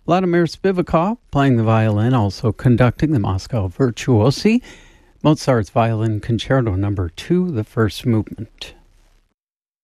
Vladimir Spivakov playing the violin, also conducting the Moscow Virtuosi. Mozart's Violin Concerto No. 2, the first movement.